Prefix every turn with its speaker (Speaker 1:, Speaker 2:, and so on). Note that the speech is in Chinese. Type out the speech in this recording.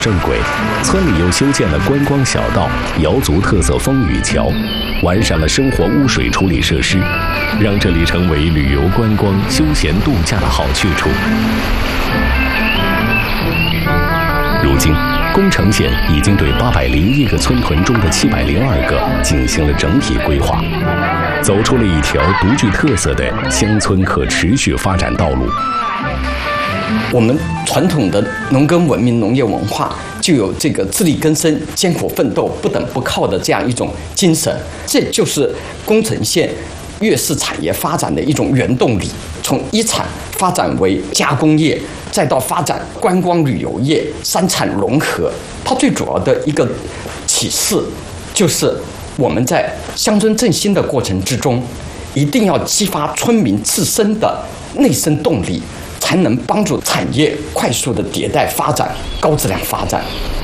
Speaker 1: 正轨，村里又修建了观光小道、瑶族特色风雨桥，完善了生活污水处理设施，让这里成为旅游观光、休闲度假的好去处。如今，宫城县已经对801个村屯中的702个进行了整体规划，走出了一条独具特色的乡村可持续发展道路。
Speaker 2: 我们传统的农耕文明、农业文化就有这个自力更生、艰苦奋斗、不等不靠的这样一种精神，这就是宫城县粤式产业发展的一种原动力。从一产发展为加工业，再到发展观光旅游业，三产融合。它最主要的一个启示就是我们在乡村振兴的过程之中，一定要激发村民自身的内生动力，才能帮助产业快速的迭代发展、高质量发展。